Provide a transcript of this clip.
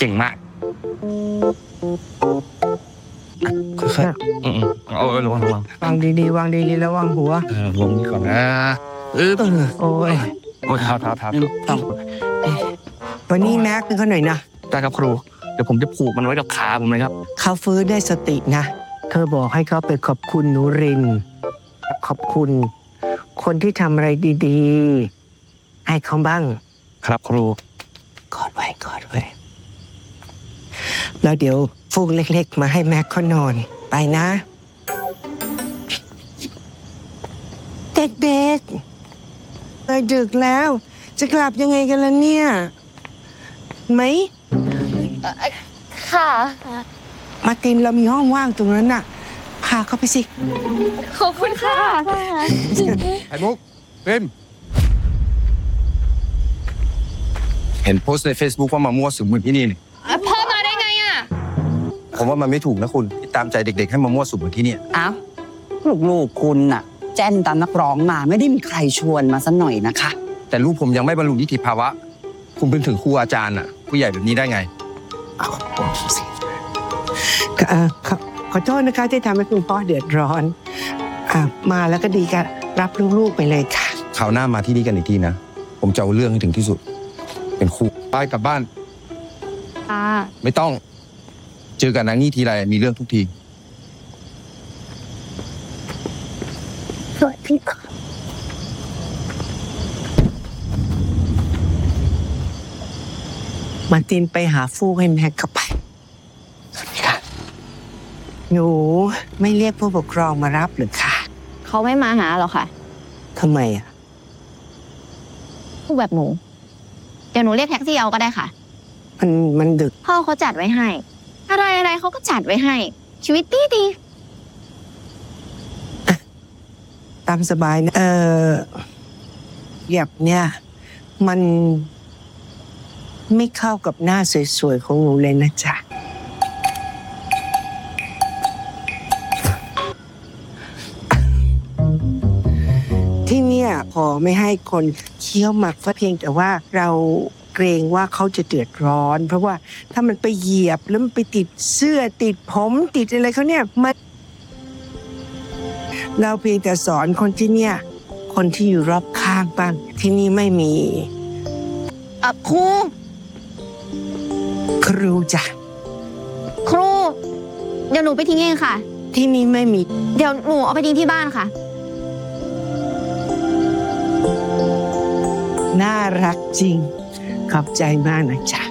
เก่งมากค่อยๆเอาระวังวางดีๆวางดีๆแล้ววางหัวลงนี้ก่อนนะโอ้ยเท้าต้องวันนี้แม็กนึงเขาหน่อยนะได้ครับครูเดี๋ยวผมจะผูกมันไว้กับขาผมเลยครับเขาฟื้นได้สตินะเธอบอกให้เขาไปขอบคุณหนูรินขอบคุณคนที่ทำอะไรดีๆให้เขาบ้างครับครูกอดไว้แล้วเดี๋ยวฟูกเล็กๆมาให้แม็กเขานอนไปนะเด็กๆดึกแล้วจะกลับยังไงกันล่ะเนี่ยไหมค่ะมาตินเรามีห้องว่างตรงนั้นน่ะพาเข้าไปสิขอบคุณค่ะไอ้มุกพิมเห็นโพสต์ใน Facebook ว่ามามั่วสุมกันที่นี่นี่พ่อมาได้ไงอ่ะผมว่ามันไม่ถูกนะคุณที่ตามใจเด็กๆให้มามั่วสุมกันที่นี่อ้าวลูกๆคุณน่ะแจ้นตามนักร้องมาไม่ได้มีใครชวนมาสักหน่อยนะคะแต่ลูกผมยังไม่บรรลุนิติภาวะคุณเป็นถึงครูอาจารย์อ่ะผู้ใหญ่แบบนี้ได้ไงขอโทษนะคะที่ทำให้คุณพ่อเดือดร้อนมาแล้วก็ดีกันรับลูกๆไปเลยค่ะคราวหน้ามาที่นี่กันอีกทีนะผมจะเอาเรื่องให้ถึงที่สุดเป็นครูไปกลับบ้านไม่ต้องเจอกันนางนี่ทีไรมีเรื่องทุกทีสวัสดีค่ะมาตินไปหาฟูกให้แม็กเข้าไปหนูไม่เรียกผู้ปกครองมารับหรือคะเขาไม่มาหาหรอกค่ะทำไมอ่ะพูดแบบหนูเดี๋ยวหนูเรียกแท็กซี่เอาก็ได้ค่ะมันดึกพ่อเขาจัดไว้ให้อะไรเขาก็จัดไว้ให้ชีวิตดีตามสบายนะแบบเนี่ยมันไม่เข้ากับหน้าสวยๆของหนูเลยนะจ๊ะที่เนี่ยพอไม่ให้คนเคี้ยวหมักเพียงแต่ว่าเราเกรงว่าเขาจะเดือดร้อนเพราะว่าถ้ามันไปเหยียบแล้วมันไปติดเสื้อติดผมติดอะไรเขาเนี่ยมันเราเพียงแต่สอนคนที่เนี่ยคนที่อยู่รอบข้างบ้างที่นี่ไม่มีครูจ้ะครูเดี๋ยวหนูไปทิ้งเองค่ะที่นี่ไม่มีเดี๋ยวหนูเอาไปทิ้งที่บ้านค่ะน่ารักจริงขอบใจมากนะจ๊ะ